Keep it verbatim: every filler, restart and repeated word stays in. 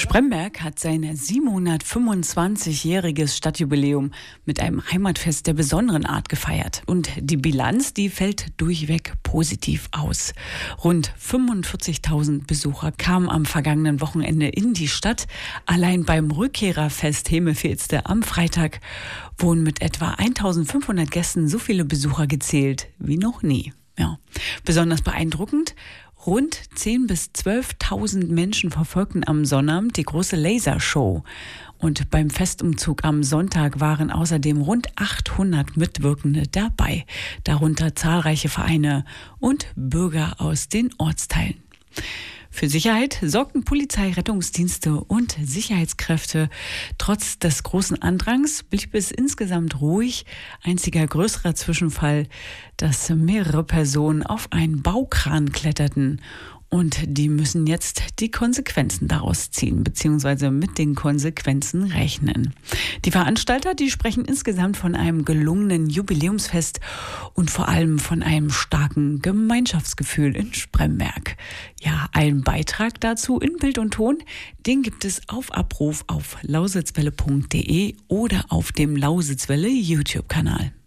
Spremberg hat sein siebenhundertfünfundzwanzigjähriges Stadtjubiläum mit einem Heimatfest der besonderen Art gefeiert. Und die Bilanz, die fällt durchweg positiv aus. Rund fünfundvierzigtausend Besucher kamen am vergangenen Wochenende in die Stadt. Allein beim Rückkehrerfest Hemefilzte am Freitag wurden mit etwa eintausendfünfhundert Gästen so viele Besucher gezählt wie noch nie. Ja. Besonders beeindruckend: Rund zehntausend bis zwölftausend Menschen verfolgten am Sonnabend die große Lasershow. Und beim Festumzug am Sonntag waren außerdem rund achthundert Mitwirkende dabei, darunter zahlreiche Vereine und Bürger aus den Ortsteilen. Für Sicherheit sorgten Polizei, Rettungsdienste und Sicherheitskräfte. Trotz des großen Andrangs blieb es insgesamt ruhig. Einziger größerer Zwischenfall, dass mehrere Personen auf einen Baukran kletterten. Und die müssen jetzt die Konsequenzen daraus ziehen, beziehungsweise mit den Konsequenzen rechnen. Die Veranstalter, die sprechen insgesamt von einem gelungenen Jubiläumsfest und vor allem von einem starken Gemeinschaftsgefühl in Spremberg. Ja, ein Beitrag dazu in Bild und Ton, den gibt es auf Abruf auf lausitzwelle punkt de oder auf dem Lausitzwelle YouTube-Kanal.